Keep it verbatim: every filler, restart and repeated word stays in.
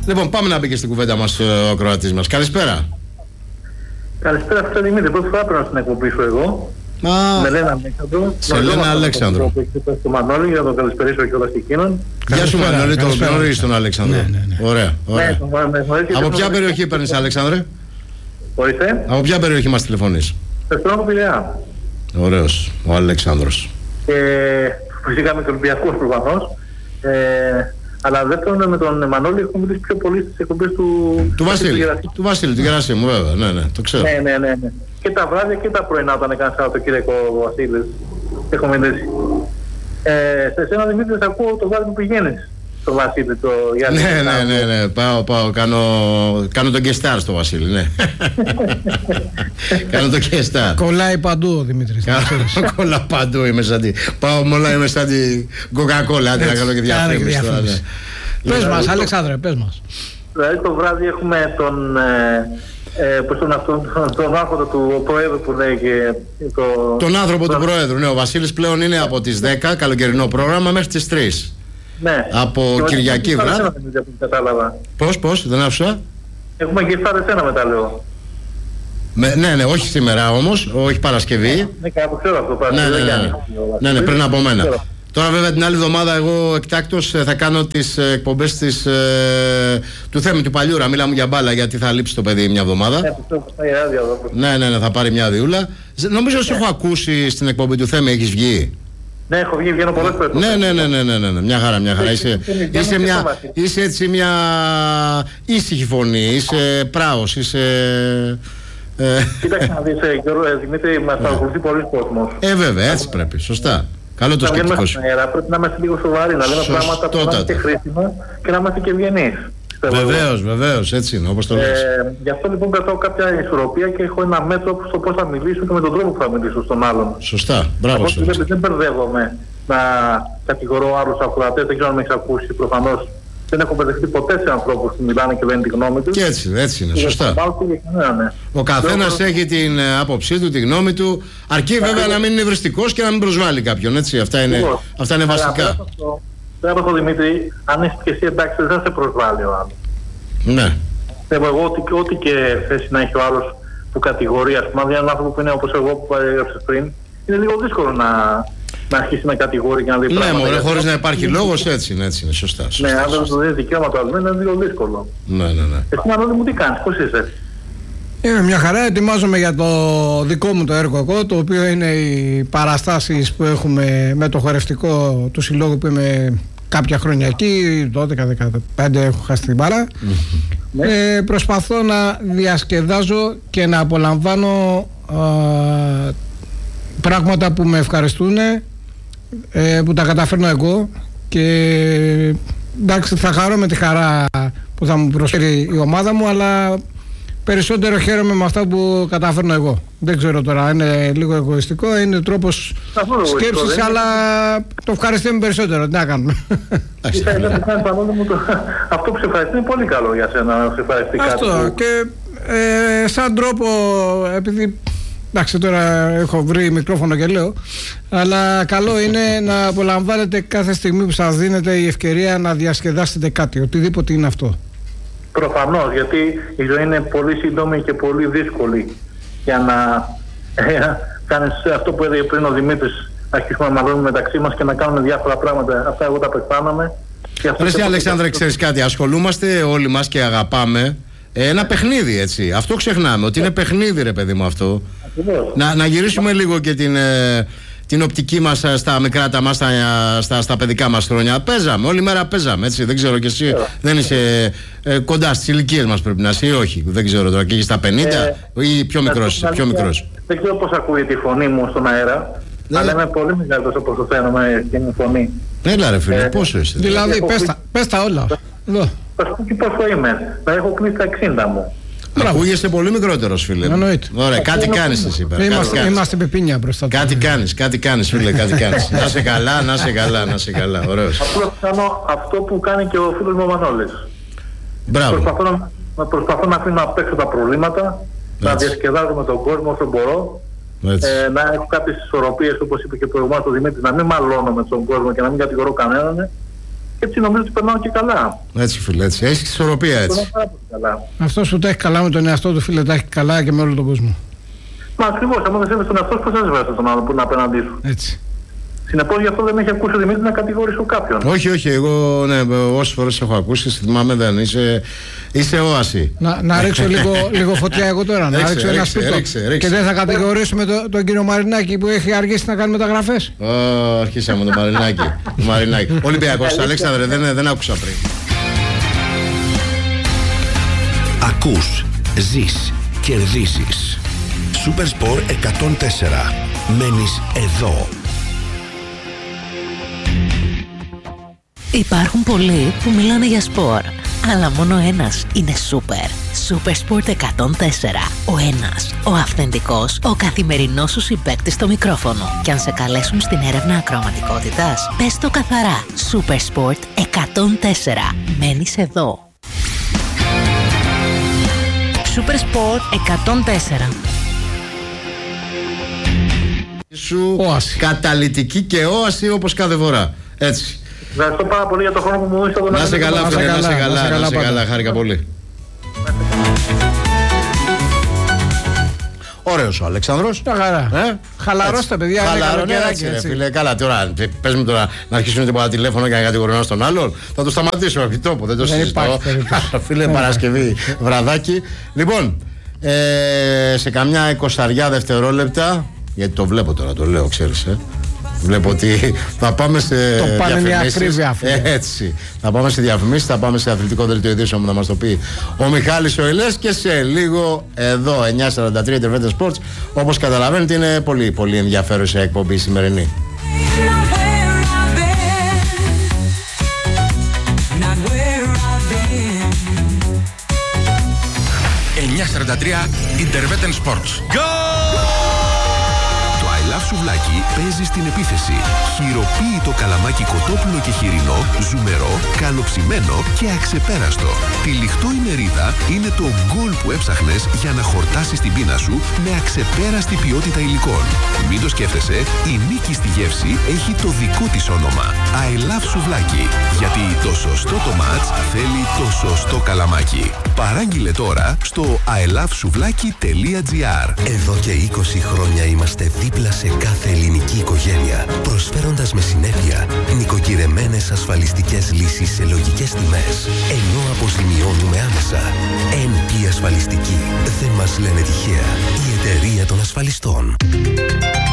Λοιπόν, πάμε να μπει και στην κουβέντα μας ο ακροατής μας. Καλησπέρα. Καλησπέρα, αυτό Δημήτρη. Πρώτη φορά πρέπει να στην εκπομπή σου εγώ. Α, με λένε Αλέξανδρο. Σε λένε Αλέξανδρο. Το Μανώλη, για να τον καλησπερίσω και όλα στην εκείνον. Γεια σου Μανώλη, τον γνωρίζεις τον Αλέξανδρο. Ναι, ναι, ναι. Ωραία, ωραία. Ναι, Από ποια περιοχή παίρνεις, Αλέξανδρε? Ορίστε. Από ποια περιοχή μας τηλεφωνείς? Πεστρώνω Πειραιά. Ωραίος, ο Αλέξανδρος. Και φυσικά με τον Ολυμπιακός προφανώς. Ε, αλλά δεύτερον με τον Μανώλη έχω μιλήσει πιο πολύ στις εκπομπές του... Του Βασίλη, του Βασίλη, του Γερασίμου βέβαια, ναι, ναι, το ξέρω. Ναι, ναι, ναι, ναι. Και τα βράδια και τα πρωινά όταν έκανε Σαββατοκύριακο ο Βασίλης. Έχω μιλήσει. Ε, σε εσένα Δημήτρη, σε ακούω το βράδυ που πηγαίνεις στο Βασίλη, το Γιάννη. Ναι, ναι, ναι, ναι, πάω, πάω, κάνω, κάνω τον guest-star στο Βασίλη, ναι. Κάνω τον guest-star. Κολλάει παντού ο Δημήτρης. Κολλά παντού, είμαι σαν τη... Πάω μόνο, είμαι σαν τη Coca-Cola, αντί να κάνω και διαφήμιση τώρα. Πες μας, Αλεξάνδρε, πες μας. Δηλαδή το βράδυ έχουμε τον... Ε, προς τον, αυτόν, τον άνθρωπο του Προέδρου που λέει και το... Τον άνθρωπο του Προέδρου, ναι, ο Βασίλης πλέον είναι από τις δέκα, καλοκαιρινό πρόγραμμα, μέχρι τις τρεις. Ναι. Από και Κυριακή βράδυ. Κατάλαβα. Πώς, πώς, δεν άκουσα. Έχουμε και φάρε ένα μετά, λέω. Με, ναι, ναι, όχι σήμερα όμως, όχι Παρασκευή. Ναι, κάπου ξέρω αυτό πάλι. Ναι, ναι, ναι, ναι. ναι, ναι, πριν από μένα. Τώρα βέβαια την άλλη εβδομάδα εγώ εκτάκτως θα κάνω τις εκπομπές της, ε, του Θέμη του Παλιούρα. Μίλαμε για μπάλα γιατί θα λείψει το παιδί μια εβδομάδα. Ναι, ναι, ναι, θα πάρει μια διούλα. Νομίζω ότι έχω ακούσει στην εκπομπή του Θέμη, έχεις βγει. Ναι, έχω βγει, βγαίνω πολλές φορές. Ναι, ναι, ναι, ναι, ναι, ναι, ναι, μια χαρά, μια χαρά. Είσαι, είσαι, μια, είσαι έτσι μια ήσυχη φωνή, είσαι πράος, είσαι... Κοίταξε να δεις, Δημήτρη, μας παρακολουθεί πολλοί κόσμος. Ε, βέβαια, έτσι πρέπει, σωστά. Καλό το σκεπτικό σου. Πρέπει να είμαστε λίγο σοβαροί, να λέμε πράγματα που να είναι και χρήσιμα και να είμαστε και ευγενείς. Βεβαίως, βεβαίως, έτσι είναι, όπως το λες. Ε, γι' αυτό λοιπόν κρατάω κάποια ισορροπία και έχω ένα μέτρο στο πώς θα μιλήσω και με τον τρόπο που θα μιλήσω στον άλλον. Σωστά, μπράβο σου. Δεν μπερδεύομαι να κατηγορώ άλλους ακροατές, δεν ξέρω αν με έχεις ακούσει προφανώς. Δεν έχω μπερδευτεί ποτέ σε ανθρώπους που μιλάνε και λένε τη γνώμη τους. Και έτσι, έτσι είναι, σωστά. Ναι. Ο καθένας έχει την άποψή του, τη γνώμη του, αρκεί βέβαια να μην είναι ευριστικός και να μην προσβάλλει κάποιον, έτσι. Αυτά είναι, αυτά είναι βασικά. Δεν έχω Δημήτρη, αν είσαι και εσύ εντάξει, δεν θα σε προσβάλλει ο άλλος. Ναι. Θέλω εγώ ότι, ό,τι και θέση να έχει ο άλλος που κατηγορεί, ας πούμε, αν είναι ένα άνθρωπο που είναι όπως εγώ που έγραψες πριν, είναι λίγο δύσκολο να, να αρχίσει να κατηγορεί και να δει ναι, πράγματα. Ναι, μωρέ, χωρίς να υπάρχει λόγος, έτσι είναι, έτσι είναι, σωστά. σωστά ναι, αν δεν σωστά. του δίνει δικαίωμα το άλλο, είναι λίγο δύσκολο. Ναι, ναι, ναι. Εσύ Μανώλη μου τι κάνεις, πώς είσαι? Είμαι μια χαρά, ετοιμάζομαι για το δικό μου το έργο εγώ, το οποίο είναι οι παραστάσεις που έχουμε με το χορευτικό του συλλόγου που είμαι κάποια χρόνια εκεί, δώδεκα δεκαπέντε έχω χάσει την μπάλα. ε, προσπαθώ να διασκεδάζω και να απολαμβάνω α, πράγματα που με ευχαριστούν, ε, που τα καταφέρνω εγώ και εντάξει θα χαρώ με τη χαρά που θα μου προσφέρει η ομάδα μου, αλλά περισσότερο χαίρομαι με αυτά που καταφέρνω εγώ. Δεν ξέρω τώρα, είναι λίγο εγωιστικό, είναι τρόπος σκέψης, αλλά το ευχαριστούμε περισσότερο. Τι να κάνουμε. Αυτό που σε ευχαριστεί είναι πολύ καλό για σένα να σε ευχαριστεί κάτι. Αυτό και ε, σαν τρόπο, επειδή εντάξει τώρα έχω βρει μικρόφωνο και λέω, αλλά καλό είναι να απολαμβάνετε κάθε στιγμή που σας δίνεται η ευκαιρία να διασκεδάσετε κάτι, οτιδήποτε είναι αυτό. Προφανώς, γιατί η ζωή είναι πολύ σύντομη και πολύ δύσκολη για να ε, κάνεις αυτό που έλεγε πριν ο Δημήτρης, αρχίσουμε να μαλώνουμε μεταξύ μας και να κάνουμε διάφορα πράγματα. Αυτά εγώ τα πεθάναμε. Εσύ Αλεξάνδρε, ξέρεις κάτι, ασχολούμαστε όλοι μας και αγαπάμε ένα παιχνίδι, έτσι. Αυτό ξεχνάμε, ότι είναι παιχνίδι ρε παιδί μου αυτό. Να, να γυρίσουμε λίγο και την... Ε, την οπτική μας στα μικρά τα μας, στα, στα, στα παιδικά μας χρόνια. Παίζαμε, όλη μέρα παίζαμε, έτσι. Δεν ξέρω κι εσύ, yeah. δεν είσαι ε, κοντά στις ηλικίες μας πρέπει να είσαι ή όχι. Δεν ξέρω τώρα, και έχεις στα πενήντα ε, ή πιο μικρός είσαι, πιο μικρός. Δεν ξέρω πώς ακούγεται η φωνή μου στον αέρα, ναι. αλλά είμαι πολύ μεγάλος όπως το φαίνομαι και είναι φωνή. Έλα ρε φίλε, ε, πόσο είσαι. Δηλαδή, δηλαδή πες, τα, πες τα όλα. Εδώ. Θα σου πω και πόσο είμαι. Θα έχω κλείσει τα εξήντα μου. Ακούγεσαι πολύ μικρότερος φίλε. Εννοείται. Ωραία, κάτι κάνεις εσύ πέρα. Είμαστε, είμαστε πεπίνια μπροστά του. Κάτι κάνεις, κάτι κάνεις φίλε, κάτι κάνεις. Να σε καλά, να σε καλά, να σε καλά. Ωραίος. Απλώς κάνω αυτό που κάνει και ο φίλος μου ο Μανώλης. Μπράβο. Προσπαθώ να, προσπαθώ να αφήνω απ' έξω τα προβλήματα, έτσι. Να διασκεδάζω με τον κόσμο όσο μπορώ. Ε, να έχω κάποιες ισορροπίες όπως είπε και προηγουμένως ο Δημήτρης, να μην μαλώνω με τον κόσμο και να μην κατηγορώ κανέναν. Έτσι νομίζω ότι περνάω και καλά. Έτσι, φίλε, έτσι. Έχει ισορροπία έτσι. Αυτό που τα έχει καλά με τον εαυτό του, φίλε, τα έχει καλά και με όλο τον κόσμο. Μα ακριβώς, άμα δεν σέβεσαι τον εαυτό σου, πώς θα σέβεσαι τον άλλο που είναι απέναντί σου. Έτσι. Συνεπώς γι' αυτό δεν έχει ακούσει ο Δημήτρης να κατηγορήσω κάποιον. Όχι, όχι, εγώ ναι, όσες φορές έχω ακούσει, θυμάμαι δεν. Είσαι, είσαι όαση. Να, να ρίξω λίγο, λίγο φωτιά εγώ τώρα, να ρίξω ένα σπίτι. Και δεν θα κατηγορήσουμε το, τον κύριο Μαρινάκη που έχει αργήσει να κάνει μεταγραφές. Ω, oh, αρχίσαμε τον Μαρινάκη. Μαρινάκη. Ολυμπιακός, Αλέξανδρε, δεν, δεν άκουσα πριν. Ακούς, ζεις, κερδίζεις. Supersport εκατόν τέσσερα. Μένεις εδώ. Υπάρχουν πολλοί που μιλάνε για σπορ, αλλά μόνο ένας είναι σούπερ. Supersport εκατόν τέσσερα. Ο ένας, ο αυθεντικός, ο καθημερινός σου συμπαίκτης στο μικρόφωνο. Κι αν σε καλέσουν στην έρευνα ακροαματικότητας, πες το καθαρά. Supersport εκατόν τέσσερα. Μένεις εδώ. Supersport εκατόν τέσσερα. Σου όαση. Καταλυτική και όαση όπως κάθε φορά. Έτσι. Ευχαριστώ πάρα πολύ για τον χρόνο που μου δώσατε. Να σε καλά, φίλε, να σε καλά, να σε καλά, χάρηκα πολύ. Ωραίος ο Αλέξανδρος. Τα χαρά. Ε? Χαλαρός τα παιδιά. Χαλαρό, ναι, έτσι, έτσι. Φίλε, καλά, τώρα πες μου τώρα να αρχίσουν τίποτα τηλέφωνο και να κατηγορούν στον άλλον. Θα το σταματήσω επί τόπου, δεν το συζητώ. Φίλε, Παρασκευή, βραδάκι. Λοιπόν, ε, σε καμιά εικοσαριά δευτερόλεπτα, γιατί το βλέπω τώρα, το λέω, ξέρεις, ε. Βλέπω ότι θα πάμε σε το πάνε μια ακρίβεια αυτή. Έτσι. Θα πάμε σε διαφημίσεις, θα πάμε σε αθλητικό δελτίο ειδήσεων που θα μας το πει ο Μιχάλης ο Ηλές και σε λίγο εδώ εννιά σαράντα τρία Intervention Sports. Όπως καταλαβαίνετε είναι πολύ πολύ ενδιαφέρουσα εκπομπή η σημερινή. εννιά σαράντα τρία Intervention Sports. Go! Σουβλάκι παίζει στην επίθεση. Χειροποίητο καλαμάκι κοτόπουλο και χοιρινό, ζουμερό, καλοψημένο και αξεπέραστο. Τυλιχτό η μερίδα είναι το γκολ που έψαχνες για να χορτάσεις την πείνα σου με αξεπέραστη ποιότητα υλικών. Μην το σκέφτεσαι, η νίκη στη γεύση έχει το δικό της όνομα. I love σουβλάκι. Γιατί το σωστό το μάτς θέλει το σωστό καλαμάκι. Παράγγειλε τώρα στο άι λαβ σουβλάκι τελεία τζι άρ. Εδώ και είκοσι χρόνια είμαστε δίπλα σε κάθε ελληνική οικογένεια, προσφέροντας με συνέπεια νοικοκυρεμένες ασφαλιστικές λύσεις σε λογικές τιμές, ενώ αποζημιώνουμε άμεσα. εν πι Ασφαλιστική. Δεν μας λένε τυχαία. Η εταιρεία των ασφαλιστών.